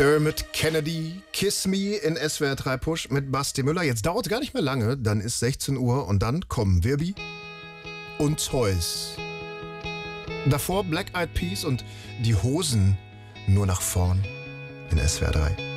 Dermot Kennedy, Kiss Me in SWR 3 Push mit Basti Müller. Jetzt dauert es gar nicht mehr lange, dann ist 16 Uhr und dann kommen Wirbi und Zeus. Davor Black Eyed Peas und die Hosen nur nach vorn in SWR 3.